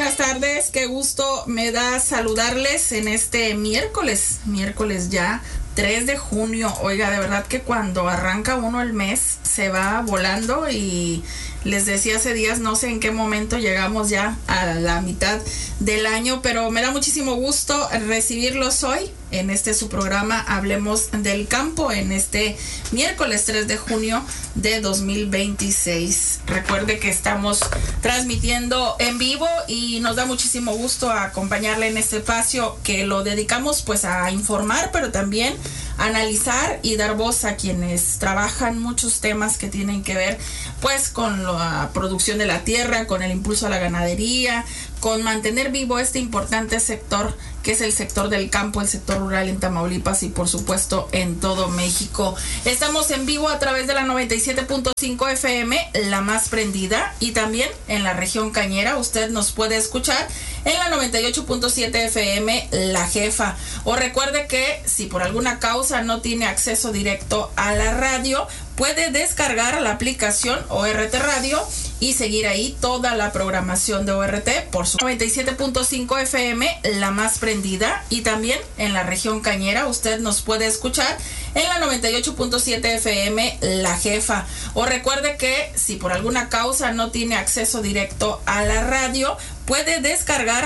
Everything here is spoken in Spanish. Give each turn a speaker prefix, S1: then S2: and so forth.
S1: buenas tardes. Qué gusto me da saludarles en este miércoles ya 3 de junio. Oiga, de verdad que cuando arranca uno el mes se va volando y les decía hace días, no sé en qué momento llegamos ya a la mitad del año, pero me da muchísimo gusto recibirlos hoy en este su programa Hablemos del Campo, en este miércoles 3 de junio de 2026. Recuerde que estamos transmitiendo en vivo y nos da muchísimo gusto acompañarle en este espacio que lo dedicamos pues a informar, pero también a analizar y dar voz a quienes trabajan muchos temas que tienen que ver pues con la producción de la tierra, con el impulso a la ganadería, con mantener vivo este importante sector que es el sector del campo, el sector rural en Tamaulipas y por supuesto en todo México. Estamos en vivo a través de la 97.5 FM, la más prendida, y también en la región cañera. Usted nos puede escuchar en la 98.7 FM, la jefa. O recuerde que si por alguna causa no tiene acceso directo a la radio, puede descargar la aplicación ORT Radio y seguir ahí toda la programación de ORT por su 97.5 FM, la más prendida, y también en la región cañera. Usted nos puede escuchar en la 98.7 FM, la jefa. O recuerde que si por alguna causa no tiene acceso directo a la radio, puede descargar